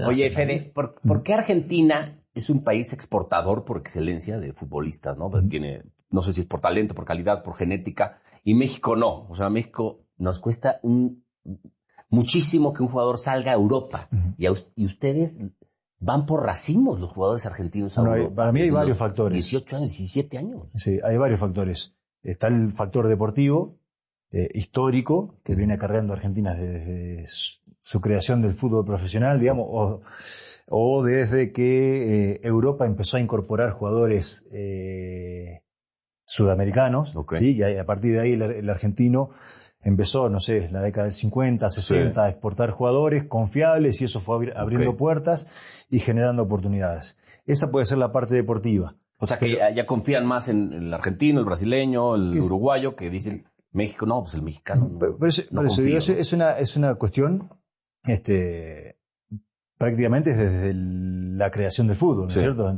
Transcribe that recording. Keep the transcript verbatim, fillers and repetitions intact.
Oye, Fede, ¿por, ¿por qué Argentina es un país exportador por excelencia de futbolistas, ¿no? Uh-huh. Tiene, no sé si es por talento, por calidad, por genética, y México no. O sea, México nos cuesta un muchísimo que un jugador salga a Europa. Uh-huh. Y, a, y ustedes van por racimos, los jugadores argentinos a bueno, Europa. Para mí hay varios factores. dieciocho años, diecisiete años. Sí, hay varios factores. Está el factor deportivo, eh, histórico, que viene acarreando a Argentina desde su, su creación del fútbol profesional, digamos, o, o desde que eh, Europa empezó a incorporar jugadores eh, sudamericanos, okay. ¿Sí? Y a, a partir de ahí el, el argentino empezó, no sé, en la década del cincuenta, sesenta, sí. a exportar jugadores confiables y eso fue abri- abriendo okay. puertas y generando oportunidades. Esa puede ser la parte deportiva. O sea que Pero, ya, ya confían más en el argentino, el brasileño, el es, uruguayo, que dicen México, no, pues el mexicano no. Pero, pero eso, no confío, digo, ¿no? es, una, es una cuestión este, prácticamente desde el, la creación del fútbol, ¿no es sí. cierto?